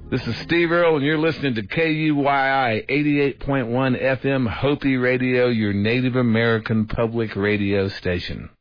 This is Steve Earle, and you're listening to KUYI 88.1 FM Hopi Radio, your Native American public radio station.